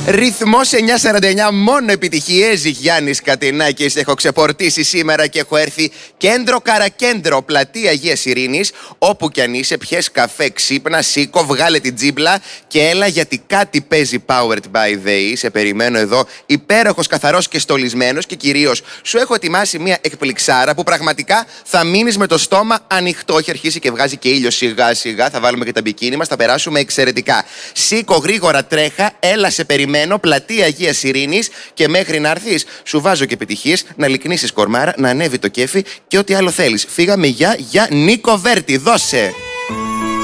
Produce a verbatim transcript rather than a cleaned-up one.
Ρυθμός εννιά σαράντα εννιά, μόνο επιτυχίες. Γιάννης Κατινάκης, έχω ξεπορτήσει σήμερα και έχω έρθει κέντρο Καρακέντρο, πλατεία Αγίας Ειρήνης. Όπου κι αν είσαι, πιες καφέ, ξύπνα, σήκω, βγάλε την τζίμπλα και έλα, γιατί κάτι παίζει Powered by They. Σε περιμένω εδώ, υπέροχος, καθαρός και στολισμένος, και κυρίως σου έχω ετοιμάσει μια εκπληξάρα που πραγματικά θα μείνεις με το στόμα ανοιχτό. Έχει αρχίσει και βγάζει και ήλιο σιγά σιγά. Θα βάλουμε και τα μπικίνι μας, θα περάσουμε εξαιρετικά. Σήκω γρήγορα, τρέχα, έλα, σε περιμένω. Πλατεία Αγίας Ειρήνης, και μέχρι να έρθεις σου βάζω και επιτυχίες, να λυκνήσεις κορμάρα, να ανέβει το κέφι και ό,τι άλλο θέλεις. Φύγαμε, για, για Νίκο Βέρτη, δώσε!